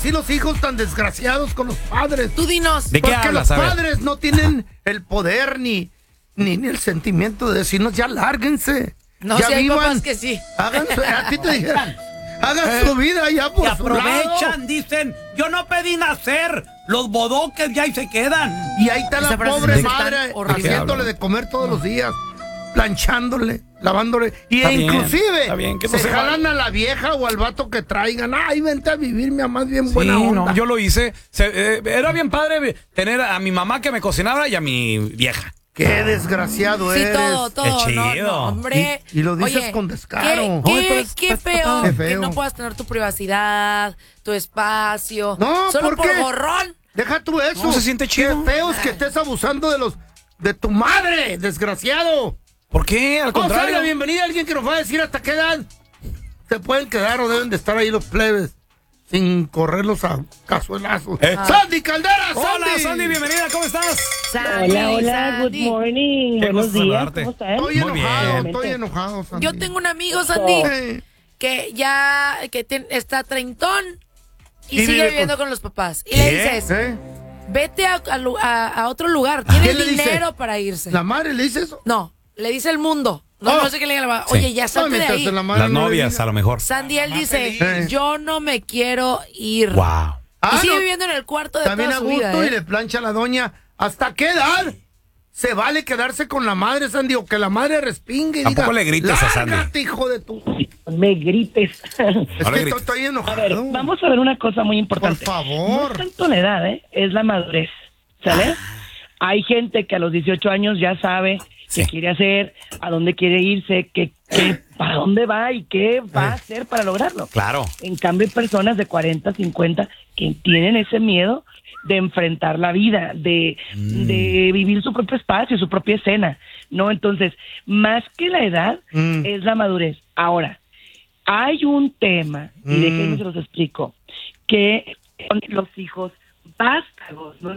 así los hijos tan desgraciados con los padres? Tú dinos. ¿De qué Porque hablas? los A ver. padres no tienen el poder ni el sentimiento de decirnos, ya lárguense. No, ya si hay vivan, papás que sí. a ti te dijeron, hagan su vida ya por Y su lado. aprovechan, dicen, yo no pedí nacer. Los bodoques ya ahí se quedan. Y ahí está la Esa frase pobre es tan madre horrible. haciéndole de comer todos los días, planchándole, lavándole. Y Está bien, inclusive está bien, que no se se jalan a la vieja o al vato que traigan. Ay, vente a vivir, mi mamá es bien Sí, buena onda. no, yo lo hice. Era bien padre tener a mi mamá que me cocinara y a mi vieja. Qué desgraciado Sí, eres. todo. Qué No, chido. no, hombre. Y lo dices Oye, con descaro. Qué feo Qué que feo. no puedas tener tu privacidad, tu espacio. No, solo ¿por por qué? gorrón. Deja tú eso. No, se siente chido. Qué feo es que estés abusando de tu madre, desgraciado. ¿Por qué? Al Vamos a darle contrario. la bienvenida a alguien que nos va a decir hasta qué edad se pueden quedar o deben de estar ahí los plebes sin correrlos a cazuelazos. ¡Sandy Caldera! Hola, ¡Sandy! Sandy, bienvenida, ¿cómo estás? Sandy, Hola, good Sandy. morning. Qué Buenos gusto días, saludarte. ¿cómo están? Estoy Muy enojado, bien. estoy enojado, Sandy. Yo tengo un amigo, Sandy, Eh, que está treintón y Y sigue vive viviendo con- con los papás. Y ¿Qué? le dices, ¿Eh? vete a otro lugar, tiene ¿Quién le dice? dinero para irse. ¿La madre le dice eso? No, le dice el mundo. No sé qué le diga la mamá. Oye, ya salte de mientras ahí. la madre Las no le novias, diga. a lo mejor. Sandy, él dice, feliz. yo no me quiero ir. Wow. Y Ah, sigue no. viviendo en el cuarto de También toda a su vida, gusto y ¿eh? le plancha a la doña. ¿Hasta qué edad se vale quedarse con la madre, Sandy? O que la madre respingue y Tampoco diga, le grites a Sandy. "Lárgate, hijo de tu..." Me grites. Es No le que grites. estoy A enojado. ver, vamos a ver una cosa muy importante. Por favor. No es tanto la edad, es la madurez, ¿sale? Hay gente que a los 18 años ya sabe Sí. qué quiere hacer, a dónde quiere irse, para dónde va y qué va a hacer para lograrlo. Claro. En cambio, hay personas de 40, 50 que tienen ese miedo de enfrentar la vida, de vivir su propio espacio, su propia escena, ¿no? Entonces, más que la edad, es la madurez. Ahora, hay un tema, y déjenme se los explico, que son los hijos vástagos, ¿no?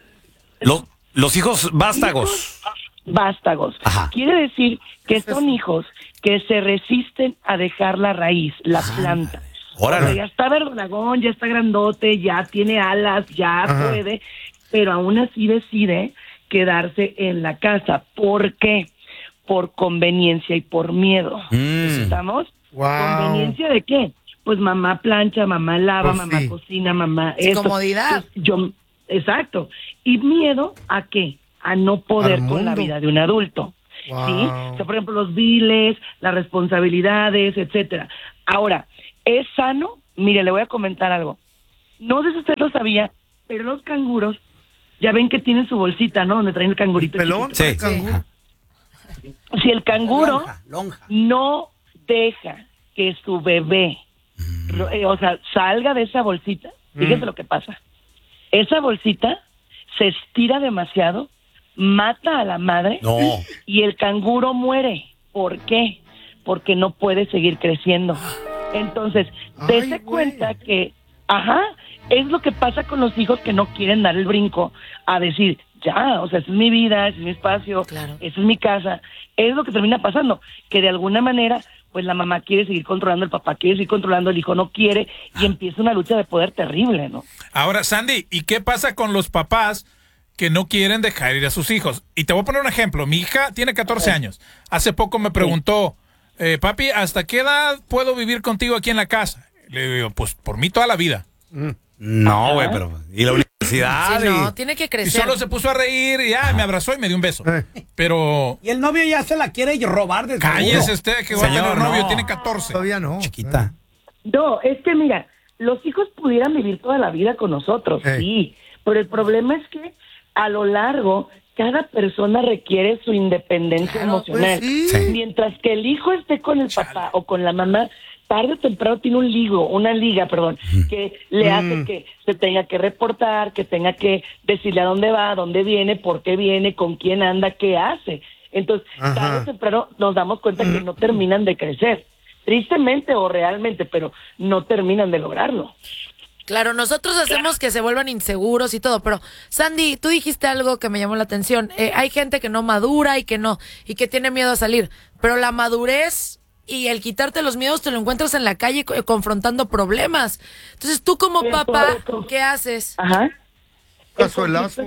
Los hijos vástagos. Vástagos. Ajá. Quiere decir que son hijos que se resisten a dejar la raíz, la planta. Órale. O sea, ya está verdagón, ya está grandote, ya tiene alas, ya puede, pero aún así decide quedarse en la casa. ¿Por qué? Por conveniencia y por miedo. ¿Estamos? Wow. ¿Conveniencia de qué? Pues mamá plancha, mamá lava, Pues mamá sí. cocina, mamá Sí, esto. comodidad. Entonces, exacto. ¿Y miedo a qué? A no poder Al con la mundo. vida de un adulto. Wow. ¿Sí? O sea, por ejemplo, los biles, las responsabilidades, etcétera. Ahora, ¿es sano? Mire, le voy a comentar algo. No sé si usted lo sabía, pero los canguros, ya ven que tienen su bolsita, ¿no? Donde traen el cangurito. Pelón. chiquito. Sí. Canguro. Si el canguro Lonja. no deja que su bebé, o sea, salga de esa bolsita, fíjense lo que pasa. Esa bolsita se estira demasiado, mata a la madre No. y el canguro muere. ¿Por qué? Porque no puede seguir creciendo. Entonces, Ay, dése güey. cuenta que, es lo que pasa con los hijos que no quieren dar el brinco a decir, ya, o sea, esa es mi vida, ese es mi espacio, Claro. esa es mi casa. Es lo que termina pasando, que de alguna manera, pues la mamá quiere seguir controlando, el papá quiere seguir controlando, el hijo no quiere, y empieza una lucha de poder terrible, ¿no? Ahora, Sandy, ¿y qué pasa con los papás que no quieren dejar ir a sus hijos? Y te voy a poner un ejemplo. Mi hija tiene 14 años. Hace poco me preguntó, papi, ¿hasta qué edad puedo vivir contigo aquí en la casa? Le digo, pues por mí toda la vida. No, güey, pero. ¿Y la universidad? Sí, no, y- tiene que Y crecer. solo se puso a reír y me abrazó y me dio un beso. Pero Y el novio ya se la quiere robar de cállese seguro. usted que va a Señor, tener novio, no. tiene 14. Todavía no. Chiquita. No, es que mira, los hijos pudieran vivir toda la vida con nosotros, sí, pero el problema es que a lo largo cada persona requiere su independencia emocional. Pues sí. Sí. Mientras que el hijo esté con el papá o con la mamá, tarde o temprano tiene una liga, que le hace que se tenga que reportar, que tenga que decirle a dónde va, a dónde viene, por qué viene, con quién anda, qué hace. Entonces, tarde o temprano nos damos cuenta que no terminan de crecer. Tristemente o realmente, pero no terminan de lograrlo. Claro, nosotros hacemos que se vuelvan inseguros y todo, pero Sandy, tú dijiste algo que me llamó la atención. Hay gente que no madura y que tiene miedo a salir, pero la madurez y el quitarte los miedos te lo encuentras en la calle confrontando problemas. Entonces tú como papá, ¿qué haces? Ajá. Cazuelazo.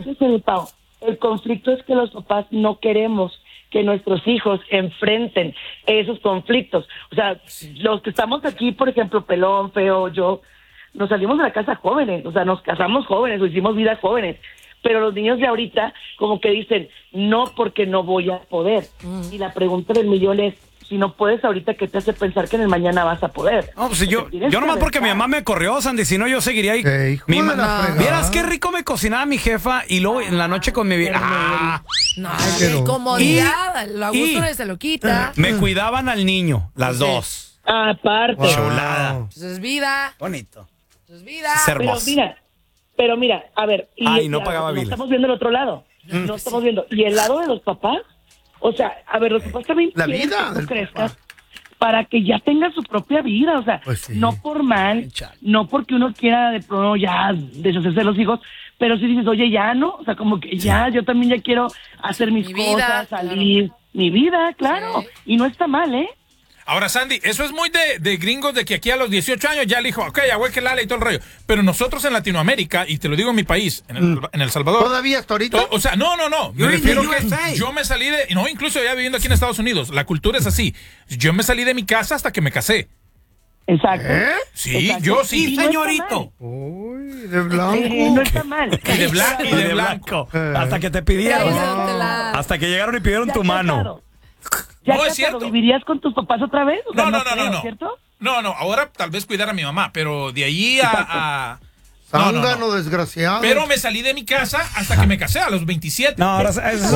El conflicto es que los papás no queremos que nuestros hijos enfrenten esos conflictos. O sea, los que estamos aquí, por ejemplo, Pelón, Feo, yo, nos salimos de la casa jóvenes, o sea, nos casamos jóvenes, o hicimos vida jóvenes. Pero los niños de ahorita como que dicen, no, porque no voy a poder. Y la pregunta del millón es, si no puedes ahorita, ¿qué te hace pensar que en el mañana vas a poder? No, pues yo nomás porque mi mamá me corrió, Sandy, si no yo seguiría ahí. Vieras qué rico me cocinaba mi jefa y luego en la noche con mi vieja. No, qué comodidad, la gusto se lo quita. Me cuidaban al niño, las dos. Aparte. Chulada. Eso es vida. Bonito. Eso es vida. Es hermoso. Pero mira, a ver. No pagaba biles. Estamos viendo el otro lado. No estamos viendo. ¿Y el lado de los papás? O sea, a ver, los papás también la quieren vida que tú crezcas para que ya tengan su propia vida. O sea, pues sí. No por mal, no porque uno quiera de pronto ya deshacerse de los hijos, pero si dices, oye, ya no. O sea, como que ya, yo también ya quiero hacer mis cosas, salir. Claro. Mi vida, claro. Sí. Y no está mal, ¿eh? Ahora, Sandy, eso es muy de gringos, de que aquí a los 18 años ya le dijo, ok, abuel que lala y todo el rollo. Pero nosotros en Latinoamérica, y te lo digo en mi país, en El Salvador. ¿Todavía hasta ahorita? O sea, no. Me refiero que yo me salí de... No, incluso ya viviendo aquí en Estados Unidos. La cultura es así. Yo me salí de mi casa hasta que me casé. Exacto. Sí, exacto. yo sí. No señorito. Uy, de blanco. No está mal. Y de blanco. Hasta que te pidieron. Hasta que llegaron y pidieron tu mano. ¿Ya no es cierto. ¿Vivirías con tus papás otra vez? O sea, no. ¿cierto? No, ahora tal vez cuidar a mi mamá, pero de allí a Zángano, desgraciado. Pero me salí de mi casa hasta que me casé a los 27. No, ahora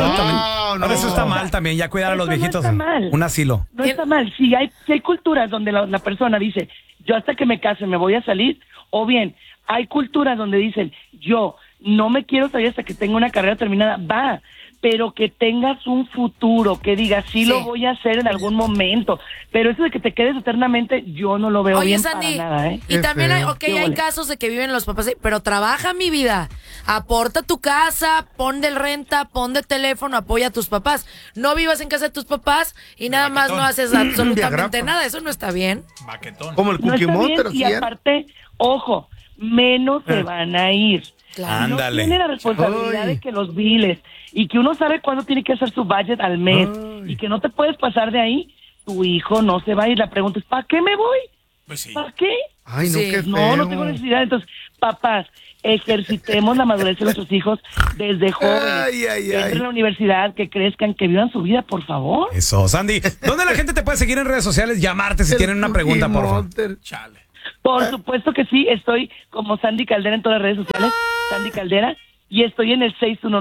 eso está mal también, ya cuidar a los viejitos. No está mal. Un asilo. No está mal. Si hay culturas donde la persona dice, yo hasta que me case me voy a salir, o bien hay culturas donde dicen, yo no me quiero salir hasta que tenga una carrera terminada, va, pero que tengas un futuro, que digas, sí lo voy a hacer en algún momento, pero eso de que te quedes eternamente, yo no lo veo bien, Sandy, para nada, ¿eh? Y también hay casos de que viven los papás, pero trabaja, mi vida, aporta tu casa, pon de renta, pon de teléfono, apoya a tus papás, no vivas en casa de tus papás y nada más no haces absolutamente nada, eso no está bien. Baquetón. Como el Cookie Monster. Y aparte, ojo, menos se van a ir. Claro. Ándale. No tiene la responsabilidad de que los biles y que uno sabe cuándo tiene que hacer su budget al mes y que no te puedes pasar de ahí. Tu hijo no se va a ir. La pregunta es, ¿para qué me voy? Pues sí. ¿Para qué? Ay, no, qué feo. No tengo necesidad. Entonces, papás, ejercitemos la madurez de nuestros hijos desde jóvenes. Que entren a la universidad, que crezcan, que vivan su vida, por favor. Eso, Sandy. ¿Dónde la gente te puede seguir en redes sociales? Llamarte si tienen una pregunta, por favor. Chale. Por supuesto que sí, estoy como Sandy Caldera en todas las redes sociales, Sandy Caldera, y estoy en el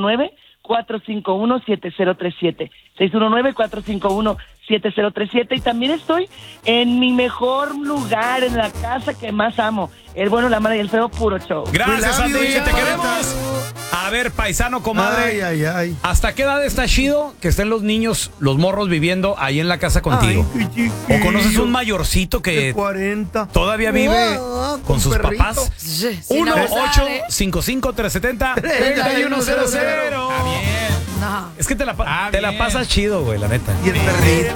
619-451-7037. 619-451-7037, y también estoy en mi mejor lugar, en la casa que más amo, el bueno, la mala y el feo, puro show. Gracias, Sandy, te queremos. A ver, paisano, comadre, ¿hasta qué edad está chido que estén los niños, los morros viviendo ahí en la casa contigo? ¿O conoces un mayorcito que 40 todavía vive con sus perrito. papás? 1-855-370-3100. Está bien. No. Es que te la pasas chido, güey, la neta. Y el perrito.